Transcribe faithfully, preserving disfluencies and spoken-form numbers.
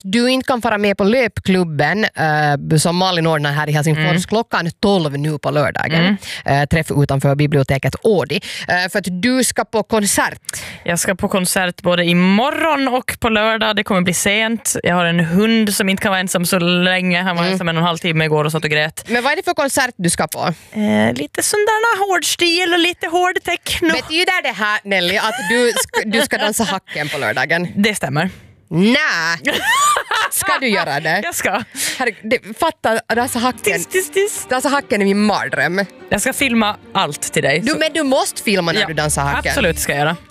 du inte kan fara med på löpklubben uh, som Malin ordnar här i Helsingfors mm. klockan tolv nu på lördagen. Mm. Uh, träff utanför biblioteket Ådi. Uh, för att du ska på konsert. Jag ska på konsert både imorgon och på lördag. Det kommer bli sent. Jag har en hund som inte kan vara ensam så länge. Han var mm. ensam en och en halv timme igår och satt och grät. Men vad är det för konsert du ska på? Uh, lite sådana hård stil och lite hård techno. Betyder det här, Nelly, att du ska, du ska dansa hacken på lördagen? Det stämmer. Nej. Ska du göra det? Jag ska. Herre, det, fatta, dansa hacken. Tis, tis, tis. Dansa hacken är min mardröm. Jag ska filma allt till dig. Du, men du måste filma när ja, du dansar hacken. Absolut ska jag göra.